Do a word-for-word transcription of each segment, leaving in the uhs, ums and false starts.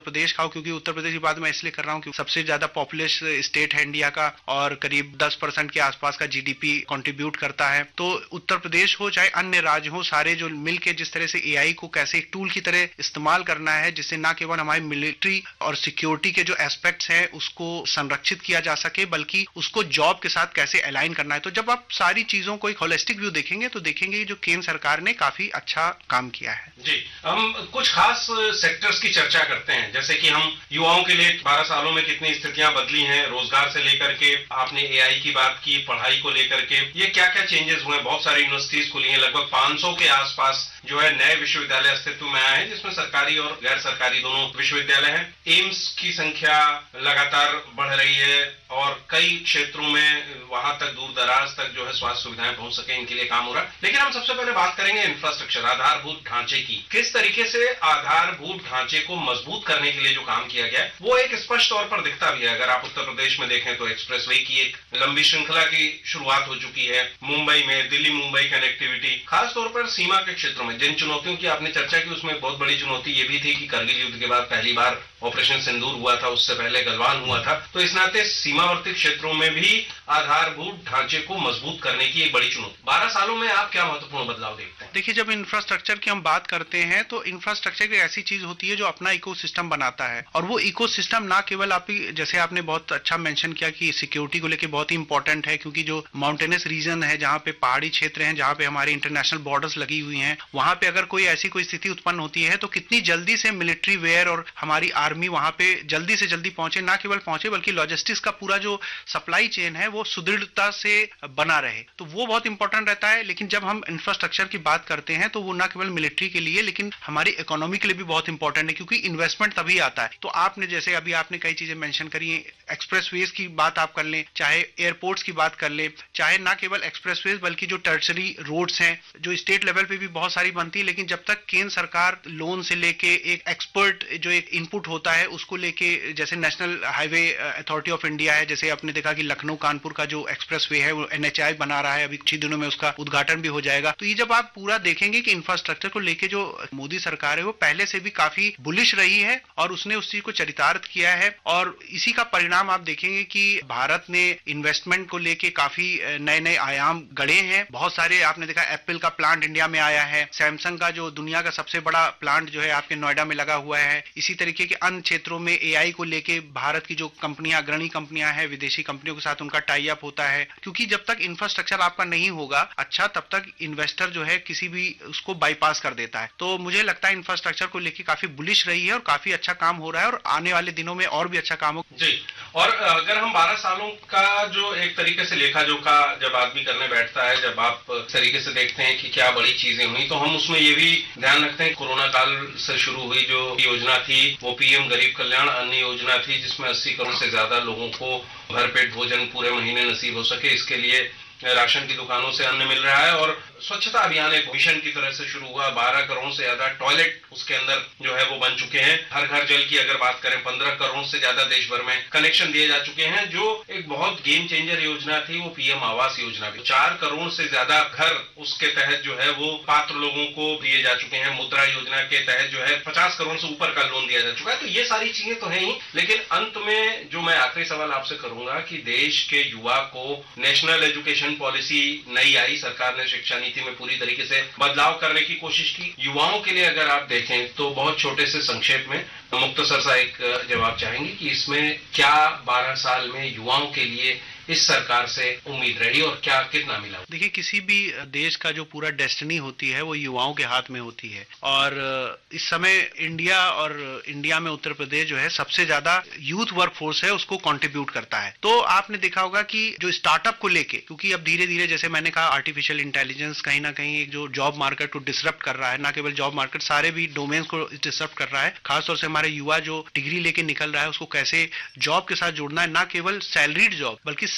प्रदेश का हो, क्योंकि उत्तर प्रदेश की बात मैं इसलिए कर रहा हूँ कि सबसे ज्यादा पॉपुलस स्टेट है इंडिया का और करीब दस परसेंट के आसपास का जीडीपी कंट्रीब्यूट करता है। तो उत्तर प्रदेश हो चाहे अन्य राज्य हो, सारे जो मिलके जिस तरह से एआई को कैसे एक टूल की तरह इस्तेमाल करना है, जिससे न केवल हमारी मिलिट्री और सिक्योरिटी के जो एस्पेक्ट्स हैं उसको संरक्षित किया जा सके, बल्कि उसको जॉब के साथ कैसे अलाइन करना है। तो जब आप सारी चीजों को एक होलिस्टिक व्यू देखेंगे तो देखेंगे कि जो केंद्र सरकार ने काफी अच्छा काम किया है। जी, हम कुछ खास सेक्टर्स की चर्चा करते हैं, जैसे कि हम युवाओं के लिए बारह सालों में कितनी स्थितियां बदली हैं, रोजगार से लेकर के आपने एआई की बात की, पढ़ाई को लेकर के ये क्या क्या चेंजेस हुए। बहुत सारी यूनिवर्सिटीज खुली हैं, लगभग पाँच सौ के आसपास जो है नए विश्वविद्यालय अस्तित्व में आए हैं, जिसमें सरकारी और गैर सरकारी दोनों विश्वविद्यालय हैं। एम्स की संख्या लगातार बढ़ रही है और कई क्षेत्रों में वहां तक दूर दराज तक जो है स्वास्थ्य सुविधाएं पहुंच सके, इनके लिए काम हो रहा है। लेकिन हम सबसे पहले बात करेंगे इंफ्रास्ट्रक्चर, आधारभूत ढांचे की। किस तरीके से आधारभूत ढांचे को मजबूत करने के लिए जो काम किया गया है वो एक स्पष्ट तौर पर दिखता भी है। अगर आप उत्तर प्रदेश में देखें तो एक्सप्रेसवे की एक लंबी श्रृंखला की शुरुआत हो चुकी है। मुंबई में दिल्ली मुंबई कनेक्टिविटी, खासतौर पर सीमा के क्षेत्रों में जिन चुनौतियों की आपने चर्चा की उसमें बहुत बड़ी चुनौती ये भी थी कि करगिल युद्ध के बाद पहली बार ऑपरेशन सिंदूर हुआ था, उससे पहले गलवान हुआ था। तो इस नाते सीमावर्ती क्षेत्रों में भी आधारभूत ढांचे को मजबूत करने की एक बड़ी चुनौती। बारह सालों में आप क्या महत्वपूर्ण बदलाव देखते हैं? देखिए, जब इंफ्रास्ट्रक्चर की हम बात करते हैं तो इंफ्रास्ट्रक्चर एक ऐसी चीज होती है जो अपना इकोसिस्टम बनाता है, और वो इकोसिस्टम ना केवल आप, जैसे आपने बहुत अच्छा मेंशन किया कि सिक्योरिटी को लेकर बहुत ही इंपॉर्टेंट है, क्योंकि जो माउंटेनस रीजन है, जहाँ पे पहाड़ी क्षेत्र हैं, जहाँ पे हमारी इंटरनेशनल बॉर्डर्स लगी हुई हैं, वहां पे अगर कोई ऐसी कोई स्थिति उत्पन्न होती है तो कितनी जल्दी से मिलिट्री वेयर और हमारी आर्मी वहां पे जल्दी से जल्दी पहुंचे, ना केवल पहुंचे बल्कि लॉजिस्टिक्स का पूरा जो सप्लाई चेन है वो सुदृढ़ता से बना रहे, तो वो बहुत इंपॉर्टेंट रहता है। लेकिन जब हम इंफ्रास्ट्रक्चर की बात करते हैं तो वो ना केवल मिलिट्री के लिए लेकिन हमारी इकोनॉमी के लिए भी बहुत इंपॉर्टेंट है, क्योंकि इन्वेस्टमेंट तभी आता है। तो आपने जैसे अभी आपने कई चीजें मेंशन करी है, एक्सप्रेसवेज की बात आप कर लें, चाहे एयरपोर्ट्स की बात कर लें, चाहे ना केवल एक्सप्रेसवेज बल्कि जो टर्शरी रोड्स हैं जो स्टेट लेवल पे भी बहुत सारी बनती है, लेकिन जब तक केंद्र सरकार लोन से लेके एक एक्सपर्ट जो एक इनपुट होता है उसको लेके, जैसे national highway authority of India है, जैसे आपने देखा कि लखनऊ कानपुर का जो एक्सप्रेसवे है वो एनएचआई बना रहा है, अभी कुछ ही दिनों में उसका उद्घाटन भी हो जाएगा। तो ये जब आप पूरा देखेंगे कि इंफ्रास्ट्रक्चर को लेके जो मोदी सरकार है वो पहले से भी काफी बुलिश रही है और उसने उस चीज को चरितार्थ किया है, और इसी का परिणाम आप देखेंगे कि भारत ने इन्वेस्टमेंट को लेके काफी नए नए आयाम गढ़े हैं। बहुत सारे आपने देखा एप्पल का प्लांट इंडिया में आया है, सैमसंग का जो दुनिया का सबसे बड़ा प्लांट जो है आपके नोएडा में लगा हुआ है। इसी तरीके के अन्य क्षेत्रों में एआई को लेके भारत की जो कंपनियां, अग्रणी कंपनियां हैं, विदेशी कंपनियों के साथ उनका टाई अप होता है, क्योंकि जब तक इंफ्रास्ट्रक्चर आपका नहीं होगा अच्छा तब तक इन्वेस्टर जो है किसी भी उसको बाईपास कर देता है। तो मुझे लगता है इंफ्रास्ट्रक्चर को लेके काफी बुलिश रही है और काफी अच्छा काम हो रहा है और आने वाले दिनों में और भी अच्छा काम हो जी। और अगर हम बारह सालों का जो एक तरीके से लेखा जोखा जब आदमी करने बैठता है, जब आप तरीके से देखते हैं कि क्या बड़ी चीजें हुई, तो हम उसमें ये भी ध्यान रखते हैं कोरोना काल से शुरू हुई जो योजना थी वो पीएम गरीब कल्याण अन्न योजना थी, जिसमें अस्सी करोड़ से ज्यादा लोगों को भरपेट भोजन पूरे महीने नसीब हो सके, इसके लिए राशन की दुकानों से अन्न मिल रहा है। और स्वच्छता अभियान एक मिशन की तरह से शुरू हुआ, बारह करोड़ से ज्यादा टॉयलेट उसके अंदर जो है वो बन चुके हैं। हर घर जल की अगर बात करें पंद्रह करोड़ से ज्यादा देश भर में कनेक्शन दिए जा चुके हैं। जो एक बहुत गेम चेंजर योजना थी वो पीएम आवास योजना भी, चार करोड़ से ज्यादा घर उसके तहत जो है वो पात्र लोगों को दिए जा चुके हैं। मुद्रा योजना के तहत जो है पचास करोड़ से ऊपर का लोन दिया जा चुका है। तो ये सारी चीजें तो है ही, लेकिन अंत में जो मैं आखिरी सवाल आपसे करूंगा कि देश के युवा को नेशनल एजुकेशन पॉलिसी नई आई, सरकार ने शिक्षा नीति में पूरी तरीके से बदलाव करने की कोशिश की। युवाओं के लिए अगर आप देखें तो बहुत छोटे से संक्षेप में मुख्तसर सा एक जवाब चाहेंगे कि इसमें क्या बारह साल में युवाओं के लिए इस सरकार से उम्मीद रही और क्या कितना मिला? देखिए, किसी भी देश का जो पूरा डेस्टिनी होती है वो युवाओं के हाथ में होती है, और इस समय इंडिया और इंडिया में उत्तर प्रदेश जो है सबसे ज्यादा यूथ वर्क फोर्स है उसको कंट्रीब्यूट करता है। तो आपने देखा होगा कि जो स्टार्टअप को लेके, क्योंकि अब धीरे धीरे जैसे मैंने कहा आर्टिफिशियल इंटेलिजेंस कहीं ना कहीं एक जो जॉब मार्केट को डिसरप्ट कर रहा है, ना केवल जॉब मार्केट सारे भी डोमेन्स को डिसरप्ट कर रहा है। खासतौर से हमारे युवा जो डिग्री लेके निकल रहा है उसको कैसे जॉब के साथ जोड़ना है, ना केवल सैलरीड जॉब बल्कि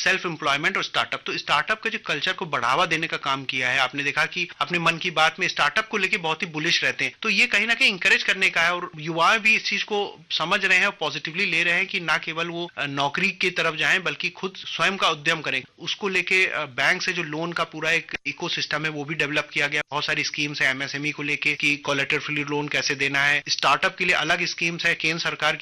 सेल्फ एम्प्लॉयमेंट और स्टार्टअप। तो स्टार्टअप के जो कल्चर को बढ़ावा देने का काम किया है, आपने देखा कि अपने मन की बात में स्टार्टअप को लेके बहुत ही बुलिश रहते हैं, तो ये कहीं ना कहीं इंकरेज करने का है और युवा भी इस चीज को समझ रहे हैं और पॉजिटिवली ले रहे हैं कि ना केवल वो नौकरी की तरफ जाएं बल्कि खुद स्वयं का उद्यम करें। उसको लेके बैंक से जो लोन का पूरा एक इकोसिस्टम है वो भी डेवलप किया गया। बहुत सारी स्कीम्स है एमएसएमई को लेके कि कोलैटरल फ्री लोन कैसे देना है, स्टार्टअप के लिए अलग स्कीम्स है, केंद्र सरकार